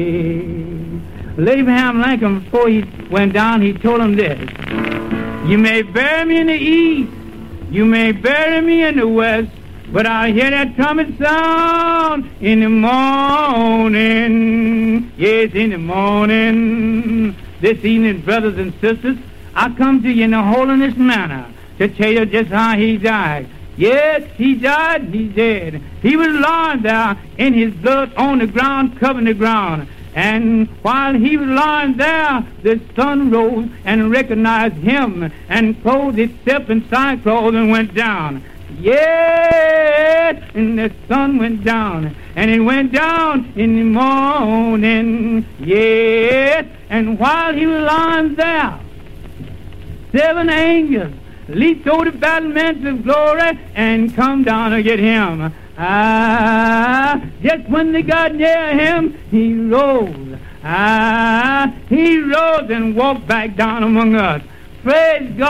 Abraham Lincoln, before he went down, he told him this: you may bury me in the east, you may bury me in the west, but I'll hear that trumpet sound in the morning. Yes, in the morning. This evening, brothers and sisters, I come to you in a holiness manner to tell you just how he died. Yes, he died, he's dead. He was lying there in his blood on the ground, covering the ground. And while he was lying there, the sun rose and recognized him and clothed itself in sackcloth and went down. Yes, and the sun went down, and it went down in the morning. Yes, and while he was lying there, 7 angels leaped over the battlements of glory and come down to get him. Just when they got near him, he rose. He rose and walked back down among us. Praise God.